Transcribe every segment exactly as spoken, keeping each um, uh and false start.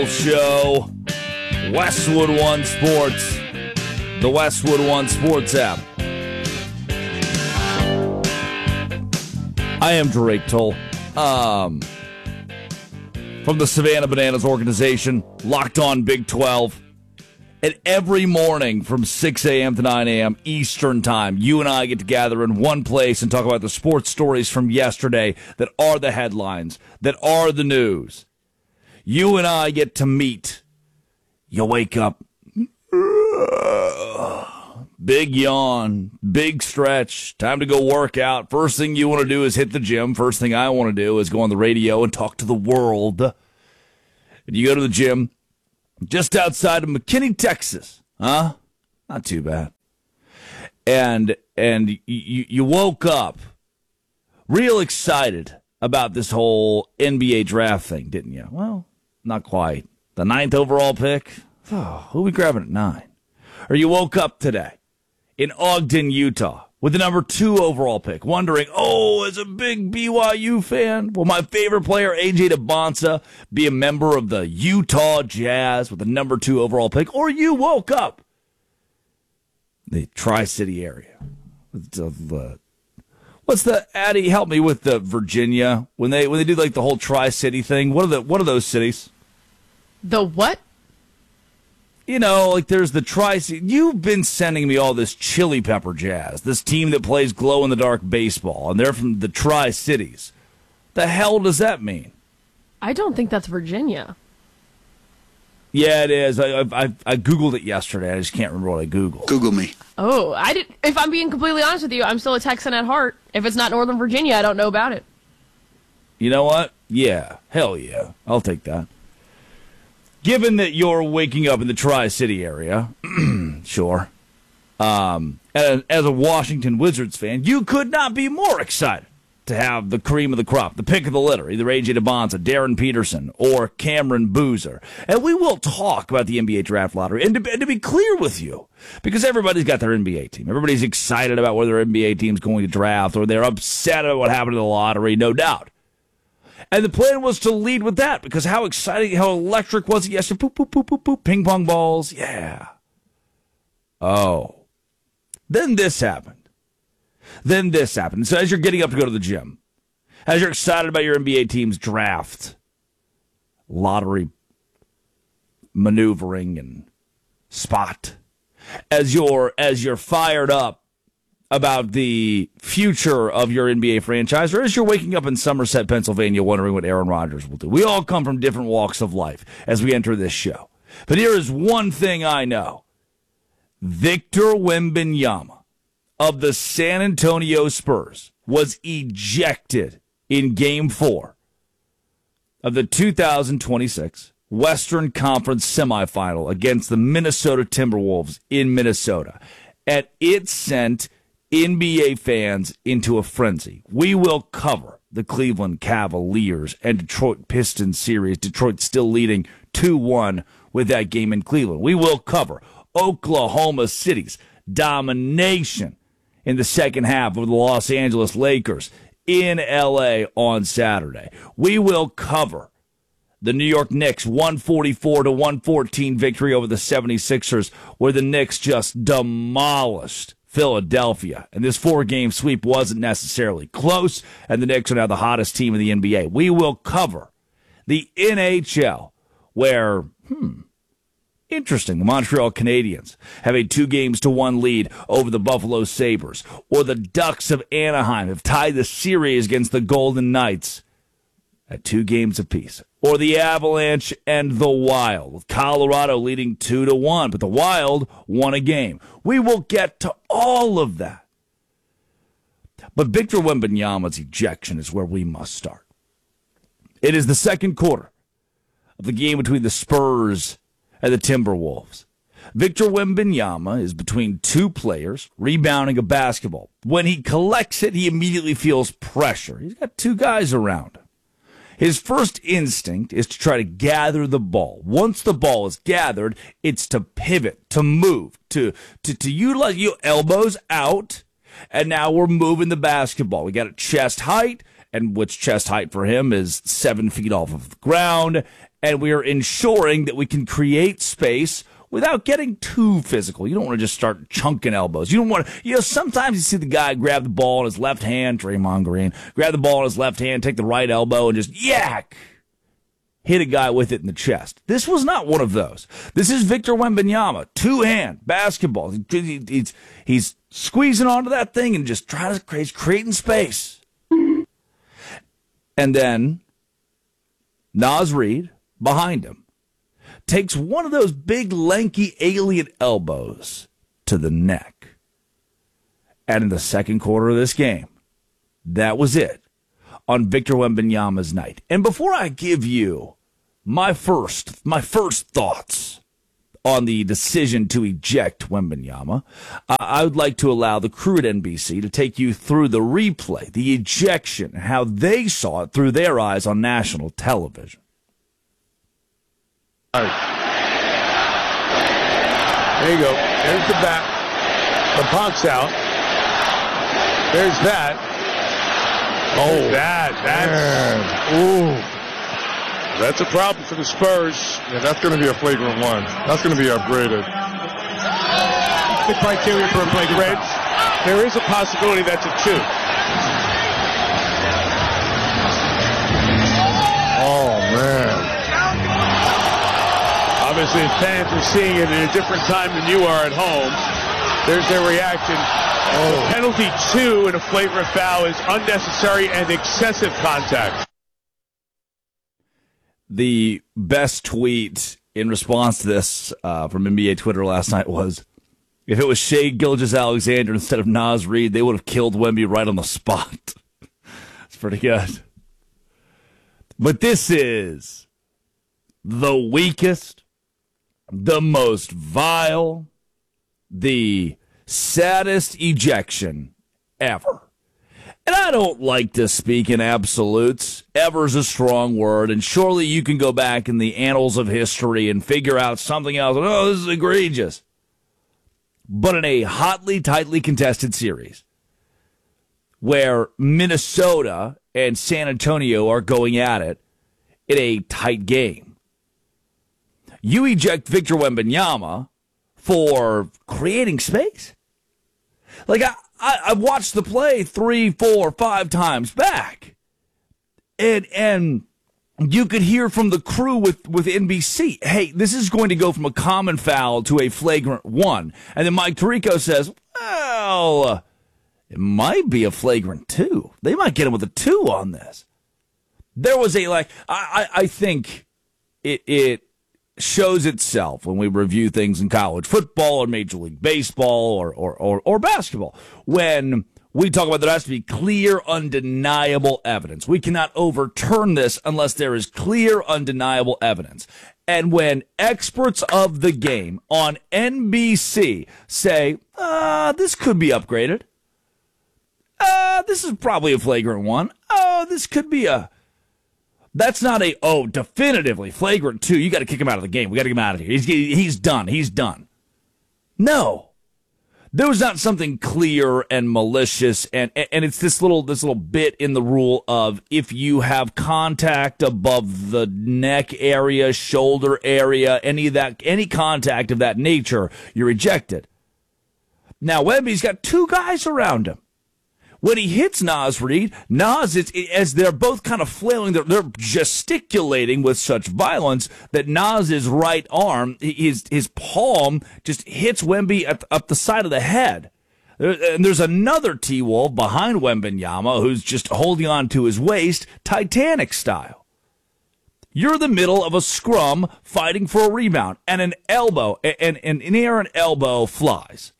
Show, Westwood One Sports, the Westwood One Sports app. I am Drake Toll, um, from the Savannah Bananas organization, Locked On Big twelve. And every morning from six a.m. to nine a.m. Eastern Time, you and I get to gather in one place and talk about the sports stories from yesterday that are the headlines, that are the news. You and I get to meet. You wake up. Big yawn, big stretch, time to go work out. First thing you want to do is hit the gym. First thing I want to do is go on the radio and talk to the world. And you go to the gym just outside of McKinney, Texas. Huh? Not too bad. And and you, you woke up real excited about this whole N B A draft thing, didn't you? Well, not quite. The ninth overall pick? Oh, who are we grabbing at nine? Or you woke up today in Ogden, Utah, with the number two overall pick, wondering, oh, as a big B Y U fan, will my favorite player, A J Debonsa, be a member of the Utah Jazz with the number two overall pick? Or you woke up the Tri-City area. What's the, Addie, help me with the Virginia, when they when they do like the whole Tri-City thing, what are the what are those cities? The what? You know, like there's the Tri-City. You've been sending me all this Chili Pepper Jazz, this team that plays glow-in-the-dark baseball, and they're from the Tri-Cities. The hell does that mean? I don't think that's Virginia. Yeah, it is. I, I, I Googled it yesterday. I just can't remember what I Googled. Google me. Oh, I did. If I'm being completely honest with you, I'm still a Texan at heart. If it's not Northern Virginia, I don't know about it. You know what? Yeah. Hell yeah. I'll take that. Given that you're waking up in the Tri-City area, sure, um, as, as a Washington Wizards fan, you could not be more excited to have the cream of the crop, the pick of the litter, either A J Debonsa, Darren Peterson, or Cameron Boozer. And we will talk about the N B A draft lottery. And to, and to be clear with you, because everybody's got their N B A team. Everybody's excited about whether their N B A team's going to draft, or they're upset about what happened to the lottery, no doubt. And the plan was to lead with that, because how exciting, how electric was it yesterday? Poop, poop, poop, poop, poop, ping pong balls. Yeah. Oh. Then this happened. Then this happened. So as you're getting up to go to the gym, as you're excited about your N B A team's draft, lottery maneuvering and spot, as you're, as you're fired up about the future of your N B A franchise, or as you're waking up in Somerset, Pennsylvania, wondering what Aaron Rodgers will do. We all come from different walks of life as we enter this show. But here is one thing I know. Victor Wembanyama of the San Antonio Spurs was ejected in Game four of the two thousand twenty-six Western Conference semifinal against the Minnesota Timberwolves in Minnesota. And it sent N B A fans into a frenzy. We will cover the Cleveland Cavaliers and Detroit Pistons series. Detroit still leading two one with that game in Cleveland. We will cover Oklahoma City's domination in the second half of the Los Angeles Lakers in L A on Saturday. We will cover the New York Knicks one forty-four to one fourteen victory over the seventy-sixers, where the Knicks just demolished Philadelphia. And this four-game sweep wasn't necessarily close, and the Knicks are now the hottest team in the N B A. We will cover the N H L, where, hmm, interesting, the Montreal Canadiens have a two games to one lead over the Buffalo Sabres, or the Ducks of Anaheim have tied the series against the Golden Knights at two games apiece. Or the Avalanche and the Wild, with Colorado leading two to one, but the Wild won a game. We will get to all of that. But Victor Wembanyama's ejection is where we must start. It is the second quarter of the game between the Spurs and the Timberwolves. Victor Wembanyama is between two players rebounding a basketball. When he collects it, he immediately feels pressure. He's got two guys around him. His first instinct is to try to gather the ball. Once the ball is gathered, it's to pivot, to move, to to, to utilize your elbows out, and now we're moving the basketball. We got a chest height, and which chest height for him is seven feet off of the ground, and we are ensuring that we can create space without getting too physical. You don't want to just start chunking elbows. You don't want to, you know, sometimes you see the guy grab the ball in his left hand, Draymond Green, grab the ball in his left hand, take the right elbow, and just yak, hit a guy with it in the chest. This was not one of those. This is Victor Wembanyama, two-hand basketball. He, he's, he's squeezing onto that thing and just trying to create, creating space. And then Naz Reid, behind him, takes one of those big, lanky, alien elbows to the neck. And in the second quarter of this game, that was it on Victor Wembanyama's night. And before I give you my first, my first thoughts on the decision to eject Wembanyama, uh, I would like to allow the crew at N B C to take you through the replay, the ejection, how they saw it through their eyes on national television. All right. There you go. There's the back. The punk's out. There's that. Oh, that. That's. Ooh. That's a problem for the Spurs. Yeah, that's going to be a flagrant one. That's going to be upgraded. The criteria for a flagrant Reds, there is a possibility that's a two. Oh, man. Obviously, if fans are seeing it at a different time than you are at home, there's their reaction. Oh. Penalty two in a flagrant foul is unnecessary and excessive contact. The best tweet in response to this uh, from N B A Twitter last night was, if it was Shai Gilgeous-Alexander instead of Naz Reid, they would have killed Wemby right on the spot. It's pretty good. But this is the weakest, the most vile, the saddest ejection ever. And I don't like to speak in absolutes. Ever's a strong word, and surely you can go back in the annals of history and figure out something else. Oh, this is egregious. But in a hotly, tightly contested series where Minnesota and San Antonio are going at it in a tight game, you eject Victor Wembanyama for creating space? Like, I, I, I've watched the play three, four, five times back. And and you could hear from the crew with, with N B C, hey, this is going to go from a common foul to a flagrant one. And then Mike Tirico says, well, it might be a flagrant two. They might get him with a two on this. There was a, like, I, I, I think it it shows itself when we review things in college football or Major League Baseball or, or, or, or basketball. When we talk about there has to be clear, undeniable evidence. We cannot overturn this unless there is clear, undeniable evidence. And when experts of the game on N B C say, uh, this could be upgraded. Uh, this is probably a flagrant one. Oh, this could be a... That's not a, oh, definitively flagrant two. You got to kick him out of the game. We got to get him out of here. He's, he's done. He's done. No. There was not something clear and malicious, and and it's this little this little bit in the rule of if you have contact above the neck area, shoulder area, any of that, any contact of that nature, you're ejected. Now Wemby's got two guys around him. When he hits Naz Reid, Naz, is, as they're both kind of flailing, they're, they're gesticulating with such violence that Naz's right arm, his his palm, just hits Wemby at, up the side of the head. There, and there's another T-Wolf behind Wembanyama who's just holding on to his waist, Titanic style. You're in the middle of a scrum fighting for a rebound, and an elbow, and, and an errant elbow flies.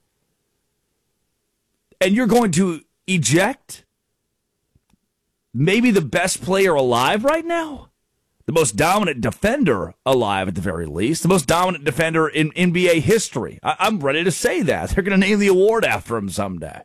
And you're going to eject maybe the best player alive right now, the most dominant defender alive at the very least, the most dominant defender in N B A history. I- I'm ready to say that. They're going to name the award after him someday.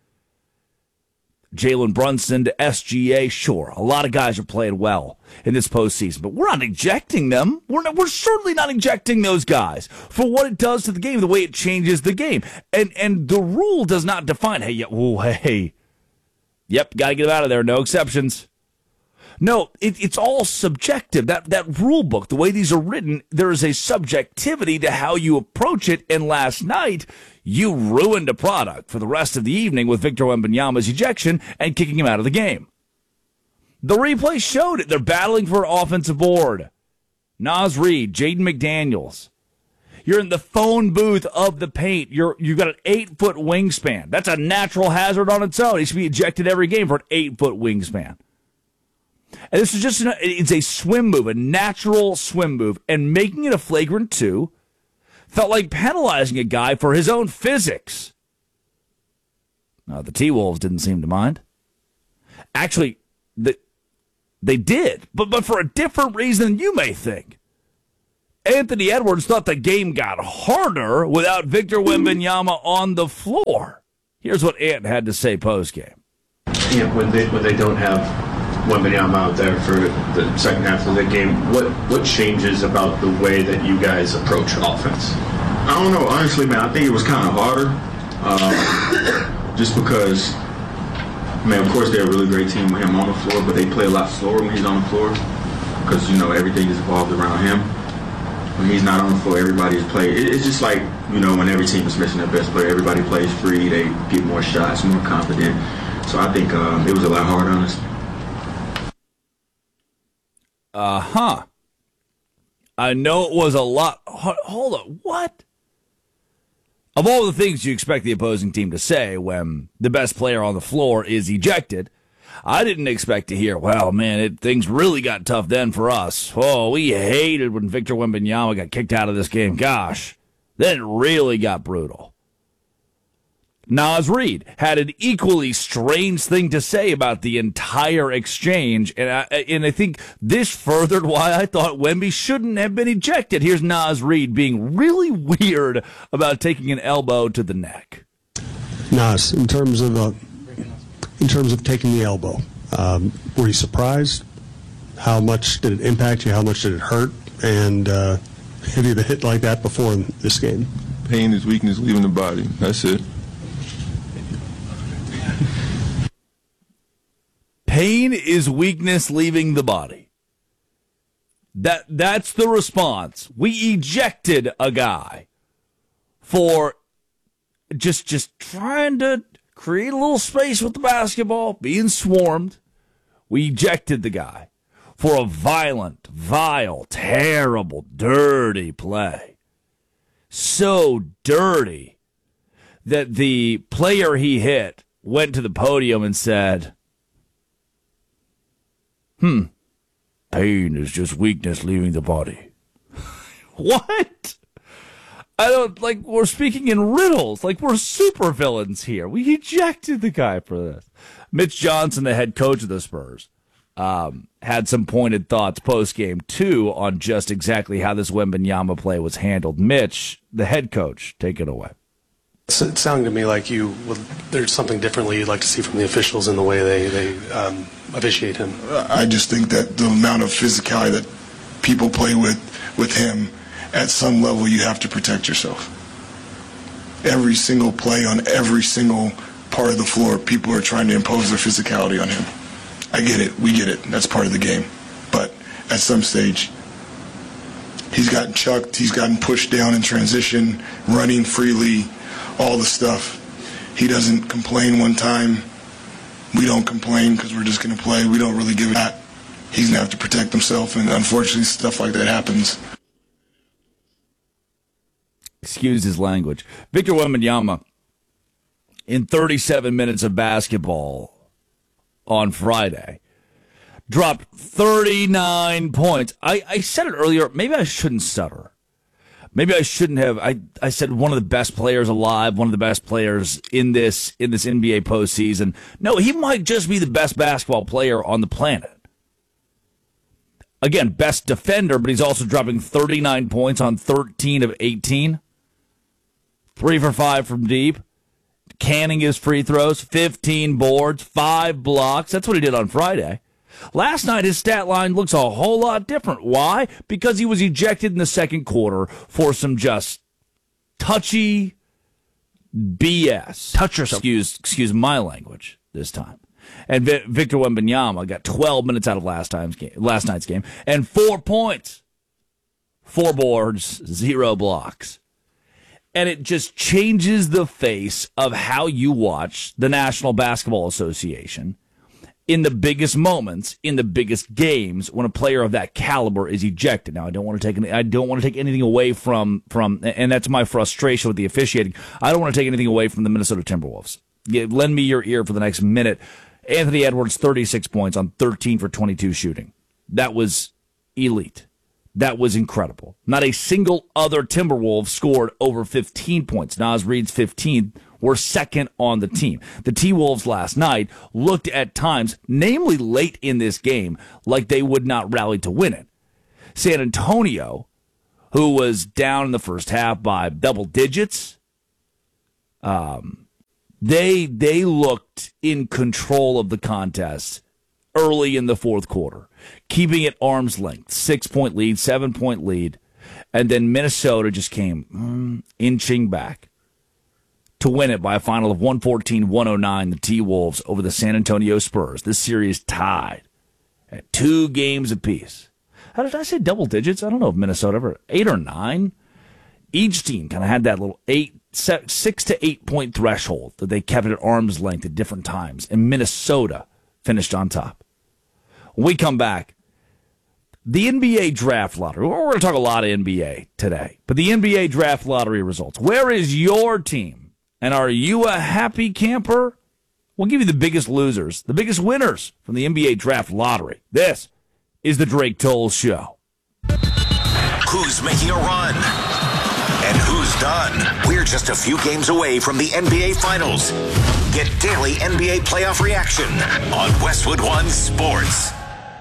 Jalen Brunson to S G A, sure. A lot of guys are playing well in this postseason, but we're not ejecting them. We're not, we're certainly not ejecting those guys for what it does to the game, the way it changes the game. And and the rule does not define, hey, yeah, whoa, hey, yep, got to get him out of there, no exceptions. No, it, it's all subjective. That that rule book, the way these are written, there is a subjectivity to how you approach it. And last night, you ruined a product for the rest of the evening with Victor Wembanyama's ejection and kicking him out of the game. The replay showed it. They're battling for an offensive board. Naz Reid, Jaden McDaniels. You're in the phone booth of the paint. You're, you've got an eight-foot wingspan. That's a natural hazard on its own. He should be ejected every game for an eight-foot wingspan. And this is just an, it's a swim move, a natural swim move. And making it a flagrant two felt like penalizing a guy for his own physics. Now, the T-Wolves didn't seem to mind. Actually, the, they did, but, but for a different reason than you may think. Anthony Edwards thought the game got harder without Victor Wembanyama on the floor. Here's what Ant had to say post-game. Yeah, when they when they don't have Wembanyama out there for the second half of the game, what what changes about the way that you guys approach offense? I don't know, honestly, man. I think it was kind of harder, uh, just because. I mean, of course, they're a really great team with him on the floor, but they play a lot slower when he's on the floor because you know everything is evolved around him. When he's not on the floor, everybody's play. It's just like, you know, when every team is missing their best player, everybody plays free, they get more shots, more confident. So I think um, it was a lot harder, honestly. Uh-huh. I know it was a lot. Hold on, what? Of all the things you expect the opposing team to say when the best player on the floor is ejected, I didn't expect to hear, well, man, it, things really got tough then for us. Oh, we hated when Victor Wembanyama got kicked out of this game. Gosh, then it really got brutal. Naz Reid had an equally strange thing to say about the entire exchange, and I, and I think this furthered why I thought Wemby shouldn't have been ejected. Here's Naz Reid being really weird about taking an elbow to the neck. Naz, in terms of uh, in terms of taking the elbow, um, were you surprised? How much did it impact you? How much did it hurt? And uh, have you been hit like that before in this game? Pain is weakness leaving the body. That's it. Pain is weakness leaving the body. That that's the response. We ejected a guy for just just trying to create a little space with the basketball, being swarmed. We ejected the guy for a violent, vile, terrible, dirty play. So dirty that the player he hit went to the podium and said, Hmm, pain is just weakness leaving the body. What? I don't, like, we're speaking in riddles. Like, we're supervillains here. We ejected the guy for this. Mitch Johnson, the head coach of the Spurs, um, had some pointed thoughts post-game, too, on just exactly how this Wembanyama play was handled. Mitch, the head coach, take it away. It sounded to me like you would, there's something differently you'd like to see from the officials in the way they, they um, officiate him. I just think that the amount of physicality that people play with with him, at some level you have to protect yourself. Every single play on every single part of the floor, people are trying to impose their physicality on him. I get it. We get it. That's part of the game. But at some stage, he's gotten chucked. He's gotten pushed down in transition, running freely, all the stuff. He doesn't complain one time. We don't complain because we're just going to play. We don't really give a that. He's going to have to protect himself, and unfortunately stuff like that happens. Excuse his language. Victor Wembanyama, in thirty-seven minutes of basketball on Friday, dropped thirty-nine points. I, I said it earlier. Maybe I shouldn't stutter. Maybe I shouldn't have. I, I said one of the best players alive, one of the best players in this in this N B A postseason. No, he might just be the best basketball player on the planet. Again, best defender, but he's also dropping thirty-nine points on thirteen of eighteen. Three for five from deep. Canning his free throws, fifteen boards, five blocks. That's what he did on Friday. Last night, his stat line looks a whole lot different. Why? Because he was ejected in the second quarter for some just touchy B S. Touch yourself. Excuse, excuse my language this time. And v- Victor Wembanyama got twelve minutes out of last time's game, last night's game, and four points, four boards, zero blocks. And it just changes the face of how you watch the National Basketball Association in the biggest moments, in the biggest games, when a player of that caliber is ejected. Now, I don't want to take any, I don't want to take anything away from from, and that's my frustration with the officiating. I don't want to take anything away from the Minnesota Timberwolves. Yeah, lend me your ear for the next minute. Anthony Edwards, thirty-six points on thirteen for twenty-two shooting. That was elite. That was incredible. Not a single other Timberwolves scored over fifteen points. Naz Reid's fifteen were second on the team. The T-Wolves last night looked at times, namely late in this game, like they would not rally to win it. San Antonio, who was down in the first half by double digits, um, they they looked in control of the contest early in the fourth quarter, keeping it arm's length, six-point lead, seven-point lead, and then Minnesota just came mm, inching back to win it by a final of one fourteen one oh nine, the T-Wolves over the San Antonio Spurs. This series tied at two games apiece. How did I say double digits? I don't know if Minnesota ever, eight or nine. Each team kind of had that little eight, six to eight-point threshold that they kept at arm's length at different times, and Minnesota finished on top. When we come back, the N B A draft lottery. We're going to talk a lot of N B A today, but the N B A draft lottery results. Where is your team? And are you a happy camper? We'll give you the biggest losers, the biggest winners from the N B A draft lottery. This is the Drake Toll Show. Who's making a run? And who's done? We're just a few games away from the N B A Finals. Get daily N B A playoff reaction on Westwood One Sports.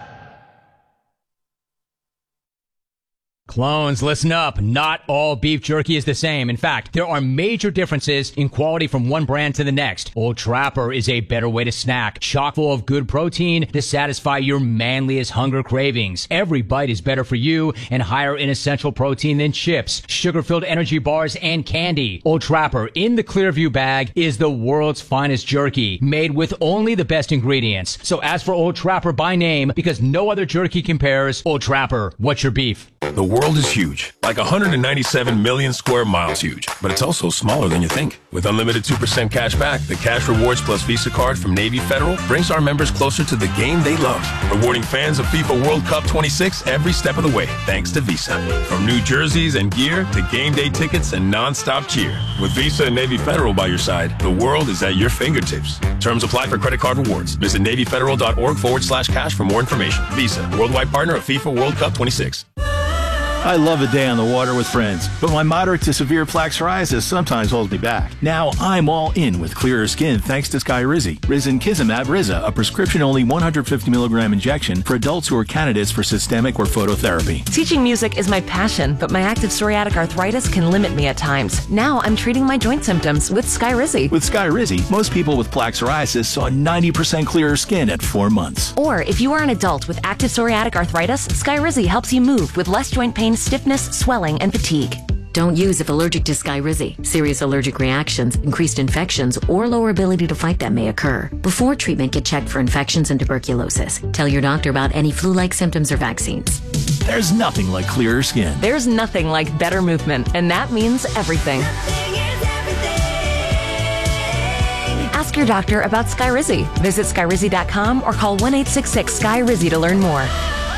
Clones, listen up. Not all beef jerky is the same. In fact, there are major differences in quality from one brand to the next. Old Trapper is a better way to snack, chock full of good protein to satisfy your manliest hunger cravings. Every bite is better for you and higher in essential protein than chips, sugar-filled energy bars, and candy. Old Trapper in the Clearview bag is the world's finest jerky, made with only the best ingredients. So ask for Old Trapper by name because no other jerky compares. Old Trapper, what's your beef? The world is huge, like one hundred ninety-seven million square miles huge, but it's also smaller than you think. With unlimited two percent cash back, the Cash Rewards Plus Visa card from Navy Federal brings our members closer to the game they love, rewarding fans of FIFA World Cup twenty-six every step of the way, thanks to Visa. From new jerseys and gear to game day tickets and non-stop cheer. With Visa and Navy Federal by your side, the world is at your fingertips. Terms apply for credit card rewards. Visit NavyFederal.org forward slash cash for more information. Visa, worldwide partner of FIFA World Cup twenty-six. I love a day on the water with friends, but my moderate to severe plaque psoriasis sometimes holds me back. Now I'm all in with clearer skin thanks to Skyrizi. Risankizumab Riza, a prescription-only one hundred fifty milligram injection for adults who are candidates for systemic or phototherapy. Teaching music is my passion, but my active psoriatic arthritis can limit me at times. Now I'm treating my joint symptoms with Skyrizi. With Skyrizi, most people with plaque psoriasis saw ninety percent clearer skin at four months. Or if you are an adult with active psoriatic arthritis, Skyrizi helps you move with less joint pain, stiffness, swelling, and fatigue. Don't use if allergic to Skyrizi. Serious allergic reactions, increased infections, or lower ability to fight them may occur. Before treatment, get checked for infections and tuberculosis. Tell your doctor about any flu-like symptoms or vaccines. There's nothing like clearer skin. There's nothing like better movement, and that means everything. Ask your doctor about Skyrizi. Visit Skyrizi dot com or call one eight six six Sky Rizzi to learn more.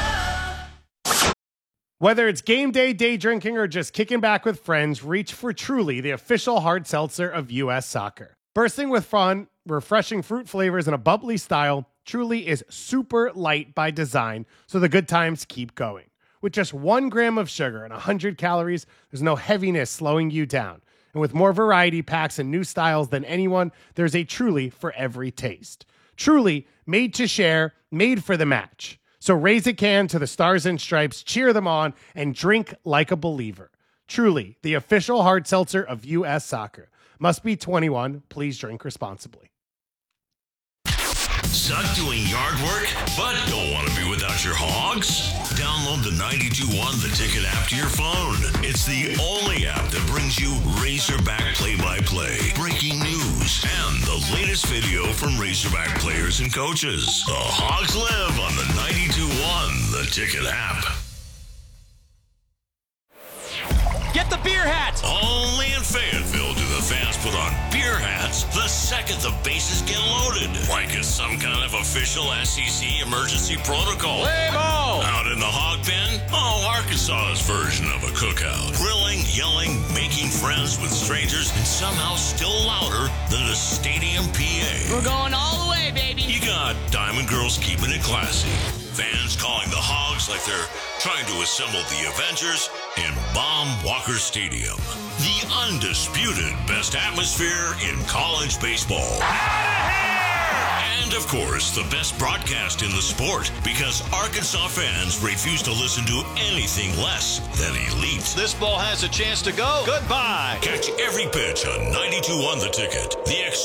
Whether it's game day, day drinking, or just kicking back with friends, reach for Truly, the official hard seltzer of U S Soccer. Bursting with fun, refreshing fruit flavors, and a bubbly style, Truly is super light by design, so the good times keep going. With just one gram of sugar and one hundred calories, there's no heaviness slowing you down. And with more variety packs and new styles than anyone, there's a Truly for every taste. Truly, made to share, made for the match. So raise a can to the Stars and Stripes, cheer them on, and drink like a believer. Truly, the official hard seltzer of U S Soccer. Must be twenty-one. Please drink responsibly. Suck doing yard work, but don't want to be without your hogs? Download the ninety-two one The Ticket app to your phone. It's the only app that brings you Razorback play-by-play, breaking news, and the latest video from Razorback players and coaches. The Hogs live on the ninety-two one The Ticket app. Get the beer hats! Only in Fayetteville do the fans put on beer hats the second the bases get loaded. Like it's some kind of official S E C emergency protocol. Play ball! Out in the hog pen? Oh, Arkansas's version of a cookout. Grilling, yelling, making friends with strangers, and somehow still louder than a stadium P A. We're going all the way, baby! You got Diamond Girls keeping it classy. Fans calling the Hogs like they're trying to assemble the Avengers in Baum Walker Stadium. The undisputed best atmosphere in college baseball. And, of course, the best broadcast in the sport, because Arkansas fans refuse to listen to anything less than elite. This ball has a chance to go. Goodbye. Catch every pitch on ninety-two one The Ticket. The